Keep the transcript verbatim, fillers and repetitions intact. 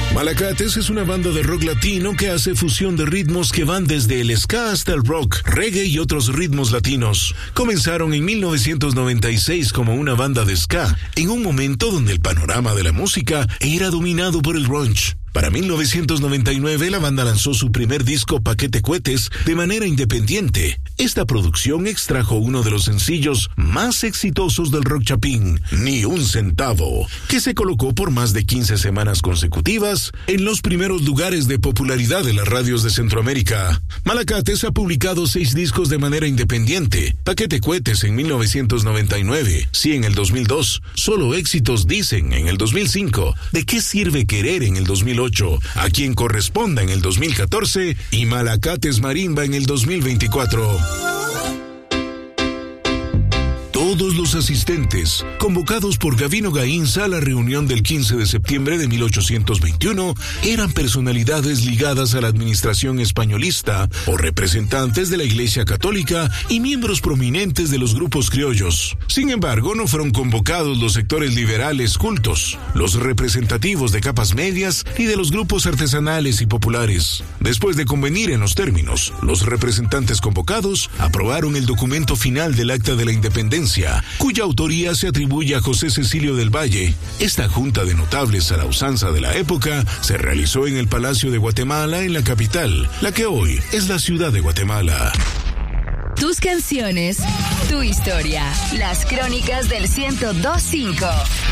Malacates es una banda de rock latino que hace fusión de ritmos que van desde el ska hasta el rock, reggae y otros ritmos latinos. Comenzaron en mil novecientos noventa y seis como una banda de ska, en un momento donde el panorama de la música era dominado por el grunge. Para mil novecientos noventa y nueve la banda lanzó su primer disco Paquete Cohetes de manera independiente. Esta producción extrajo uno de los sencillos más exitosos del rock chapín, Ni un centavo, que se colocó por más de quince semanas consecutivas en los primeros lugares de popularidad de las radios de Centroamérica. Malacates ha publicado seis discos de manera independiente. Paquete Cohetes en mil novecientos noventa y nueve, Sí en el dos mil dos, Solo éxitos dicen en el dos mil cinco, ¿De qué sirve querer en el dos mil ocho, A quien corresponda en el dos mil catorce y Malacates Marimba en el dos mil veinticuatro. Todos los asistentes, convocados por Gavino Gainza a la reunión del quince de septiembre de mil ochocientos veintiuno, eran personalidades ligadas a la administración españolista o representantes de la Iglesia Católica y miembros prominentes de los grupos criollos. Sin embargo, no fueron convocados los sectores liberales cultos, los representativos de capas medias y de los grupos artesanales y populares. Después de convenir en los términos, los representantes convocados aprobaron el documento final del Acta de la Independencia, cuya autoría se atribuye a José Cecilio del Valle. Esta junta de notables a la usanza de la época se realizó en el Palacio de Guatemala, en la capital, la que hoy es la ciudad de Guatemala. Tus canciones, tu historia, las crónicas del ciento dos punto cinco.